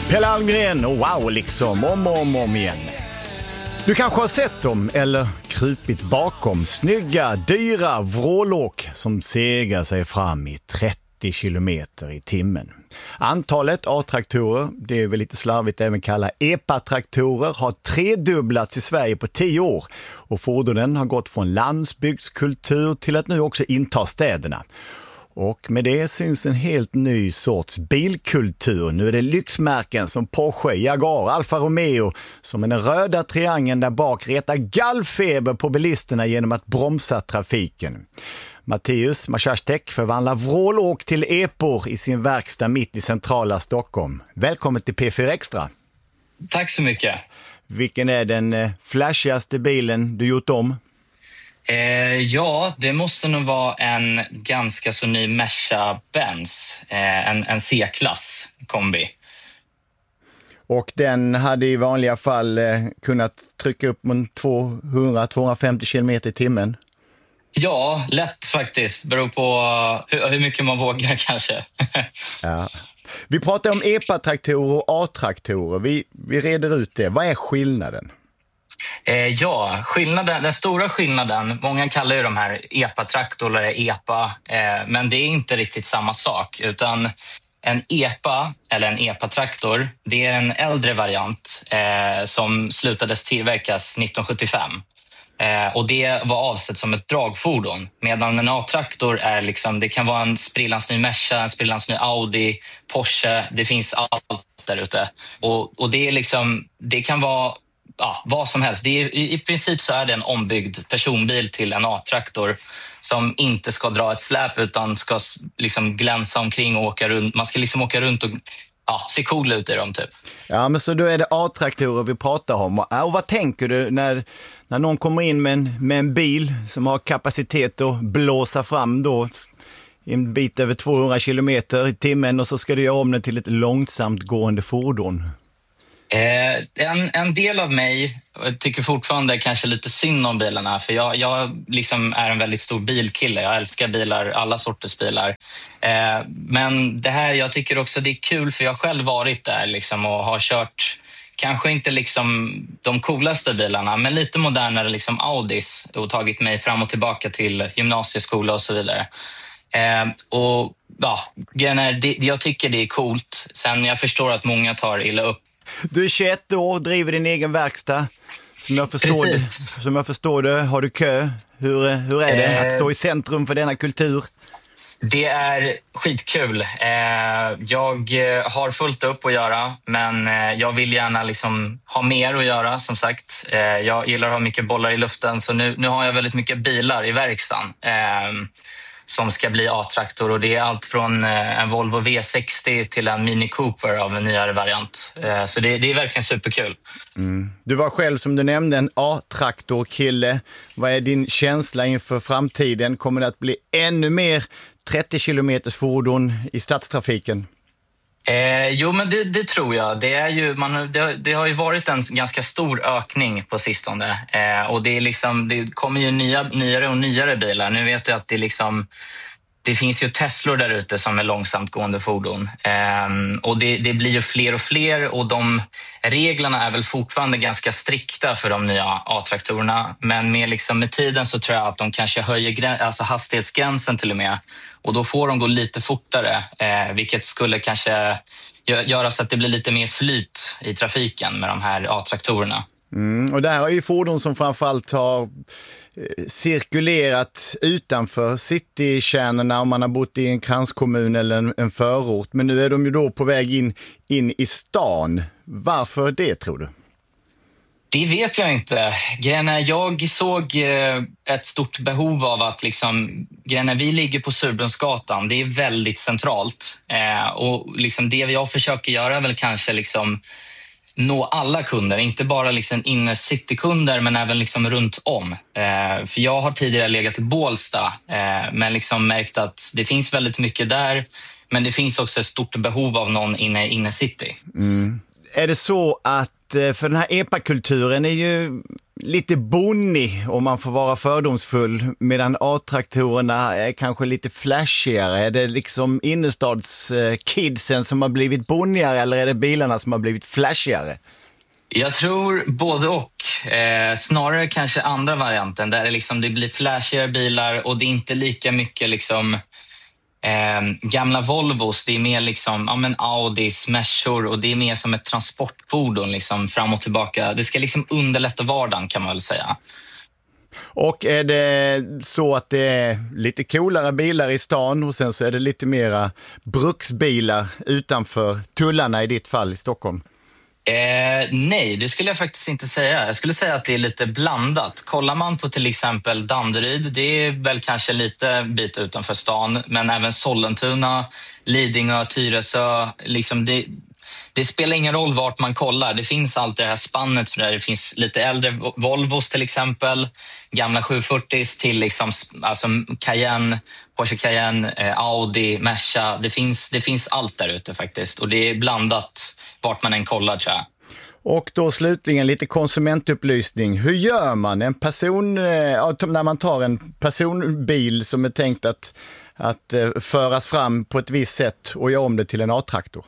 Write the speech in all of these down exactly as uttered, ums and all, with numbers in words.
Pelle Almgren och wow liksom, om och om, om igen. Du kanske har sett dem eller krupit bakom snygga, dyra vrålåk som segar sig fram i trettio kilometer i timmen. Antalet A-traktorer, det är väl lite slarvigt även kalla E P A-traktorer, har tredubblats i Sverige på tio år. Och fordonen har gått från landsbygdskultur till att nu också inta städerna. Och med det syns en helt ny sorts bilkultur. Nu är det lyxmärken som Porsche, Jaguar, Alfa Romeo som är den röda triangeln där bak retar gallfeber på bilisterna genom att bromsa trafiken. Mattias Maciastek förvandlar vrålåk till epor i sin verkstad mitt i centrala Stockholm. Välkommen till P fyra Extra. Tack så mycket. Vilken är den flashigaste bilen du gjort om? Eh, ja, det måste nog vara en ganska så ny Merca-Benz, eh, en, en C-klass kombi. Och den hade i vanliga fall eh, kunnat trycka upp med tvåhundra till tvåhundrafemtio kilometer i timmen? Ja, lätt faktiskt. Beror på hur, hur mycket man vågar kanske. Ja. Vi pratar om E P A-traktorer och A-traktorer. Vi, vi reder ut det. Vad är skillnaden? Eh, ja, skillnaden, den stora skillnaden, många kallar ju de här E P A-traktor eller E P A, eh, men det är inte riktigt samma sak, utan en E P A eller en E P A-traktor, det är en äldre variant eh, som slutades tillverkas nittonhundrasjuttiofem. Eh, och det var avsett som ett dragfordon, medan en A-traktor är liksom, det kan vara en sprillans ny Merca, en sprillans ny Audi, Porsche, det finns allt där ute. Och, och det är liksom, det kan vara ja, vad som helst. Det är, i, I princip så är det en ombyggd personbil till en A-traktor som inte ska dra ett släp utan ska liksom glänsa omkring och åka runt. Man ska liksom åka runt och ja, se cool ut i dem typ. Ja, men så då är det A-traktorer vi pratar om. Och, och vad tänker du när, när någon kommer in med en, med en bil som har kapacitet att blåsa fram då en bit över tvåhundra kilometer i timmen och så ska du göra om den till ett långsamt gående fordon? Eh, en, en del av mig tycker fortfarande kanske lite synd om bilarna, för jag, jag liksom är en väldigt stor bilkille. Jag älskar bilar, alla sorters bilar. Eh, men det här, jag tycker också det är kul, för jag har själv varit där liksom, och har kört kanske inte liksom de coolaste bilarna, men lite modernare liksom Audis, och tagit mig fram och tillbaka till gymnasieskola och så vidare. Eh, och ja, det, jag tycker det är coolt. Sen jag förstår att många tar illa upp. Du är tjugoett år och driver din egen verkstad. Som jag förstår, det, som jag förstår det, har du kö? Hur, hur är det eh, att stå i centrum för denna kultur? Det är skitkul. Eh, jag har fullt upp att göra, men eh, jag vill gärna liksom ha mer att göra, som sagt. Eh, jag gillar att ha mycket bollar i luften, så nu, nu har jag väldigt mycket bilar i verkstaden. Eh, som ska bli A-traktor, och det är allt från en Volvo V sextio till en Mini Cooper av en nyare variant. Så det, det är verkligen superkul. Mm. Du var själv, som du nämnde, en A-traktorkille. Vad är din känsla inför framtiden? Kommer det att bli ännu mer trettio kilometers fordon i stadstrafiken? Eh, jo, men det, det tror jag. Det, är ju, man, det, det har ju varit en ganska stor ökning på sistone. Eh, och det, är liksom, det kommer ju nya, nyare och nyare bilar. Nu vet jag att det, liksom, det finns ju Teslor där ute som är långsamt gående fordon. Eh, och det, det blir ju fler och fler, och de reglerna är väl fortfarande ganska strikta för de nya A-traktorerna. Men med, liksom, med tiden så tror jag att de kanske höjer grän, alltså hastighetsgränsen till och med. Och då får de gå lite fortare, eh, vilket skulle kanske göra så att det blir lite mer flyt i trafiken med de här A-traktorerna. Mm, och det här är ju fordon som framförallt har cirkulerat utanför citykärnorna om man har bott i en kranskommun eller en, en förort. Men nu är de ju då på väg in, in i stan. Varför det, tror du? Det vet jag inte. Jag såg ett stort behov av att liksom, vi ligger på Surbrunnsgatan, det är väldigt centralt. Och liksom det jag försöker göra är väl kanske liksom nå alla kunder, inte bara liksom inner citykunder, men även liksom runt om. Eh, för jag har tidigare legat i Bålsta, eh, men liksom märkt att det finns väldigt mycket där, men det finns också ett stort behov av någon inne inner city. Mm. Är det så att, för den här E P A-kulturen är ju lite bonnig om man får vara fördomsfull, medan A-traktorerna är kanske lite flashigare. Är det liksom innerstadskidsen som har blivit bonnigare eller är det bilarna som har blivit flashigare? Jag tror både och. Eh, snarare kanske andra varianten där det, liksom, det blir flashigare bilar och det är inte lika mycket liksom, eh, gamla Volvos. Det är mer liksom, ja, men Audis, Mercor och det är mer som ett transportfordon liksom, fram och tillbaka. Det ska liksom underlätta vardagen kan man väl säga. Och är det så att det är lite coolare bilar i stan och sen så är det lite mera bruksbilar utanför tullarna i ditt fall i Stockholm? Eh, nej, det skulle jag faktiskt inte säga. Jag skulle säga att det är lite blandat. Kollar man på till exempel Danderyd, det är väl kanske lite bit utanför stan, men även Sollentuna, Lidingö, Tyresö, liksom det, det spelar ingen roll vart man kollar. Det finns alltid det här spannet för där det finns lite äldre Volvos till exempel, gamla sjuhundrafyrtio till liksom, alltså Cayenne, Porsche Cayenne, eh, Audi, Merca. Det finns, det finns allt där ute faktiskt och det är blandat vart man än kollar tror jag. Och då slutligen lite konsumentupplysning. Hur gör man en person, när man tar en personbil som är tänkt att, att föras fram på ett visst sätt och göra om det till en A-traktor?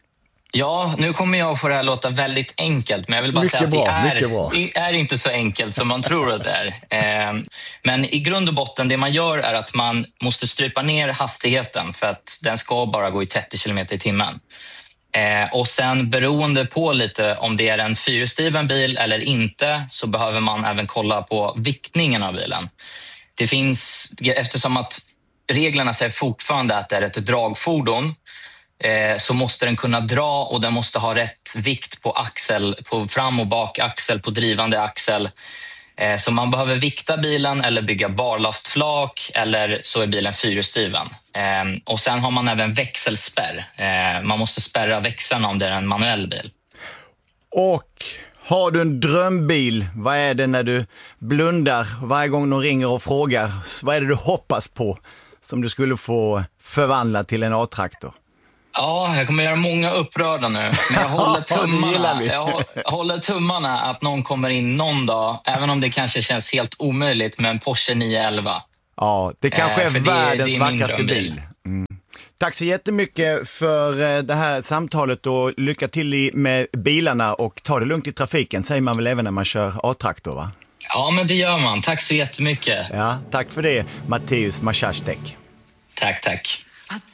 Ja, nu kommer jag att få det här låta väldigt enkelt, men jag vill bara mycket säga att bra, det är, är inte så enkelt som man tror att det är. Men i grund och botten, det man gör är att man måste strypa ner hastigheten för att den ska bara gå i trettio kilometer i timmen. Och sen beroende på lite om det är en fyrhjulsdriven bil eller inte så behöver man även kolla på viktningen av bilen. Det finns, eftersom att reglerna säger fortfarande att det är ett dragfordon, så måste den kunna dra och den måste ha rätt vikt på axel, på fram- och bakaxel, på drivande axel. Så man behöver vikta bilen eller bygga barlastflak eller så är bilen fyrhjulsdriven. Och sen har man även växelspärr. Man måste spärra växlarna om det är en manuell bil. Och har du en drömbil, vad är det när du blundar varje gång de ringer och frågar? Vad är det du hoppas på som du skulle få förvandla till en A-traktor? Ja, jag kommer göra många upprörda nu. Men jag håller tummarna, jag håller tummarna att någon kommer in någon dag, även om det kanske känns helt omöjligt, med en Porsche nio elva. Ja, det kanske är eh, världens det är vackraste bil. Mm. Tack så jättemycket för det här samtalet och lycka till med bilarna och ta det lugnt i trafiken, säger man väl även när man kör A-traktor, va? Ja, men det gör man. Tack så jättemycket. Ja, tack för det, Mateusz Maszasztek. Tack, tack.